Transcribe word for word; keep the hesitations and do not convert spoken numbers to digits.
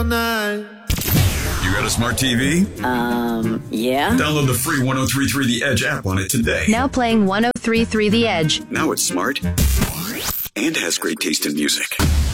night. You got a smart T V? Um, yeah. Download the free ten thirty-three The Edge app on it today. Now playing ten thirty-three The Edge. Now it's smart and has great taste in music.